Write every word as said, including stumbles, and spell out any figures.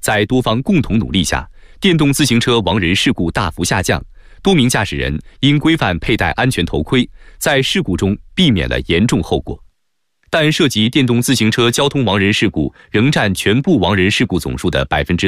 在多方共同努力下，电动自行车亡人事故大幅下降，多名驾驶人因规范佩戴安全头盔，在事故中避免了严重后果。但涉及电动自行车交通亡人事故仍占全部亡人事故总数的百分之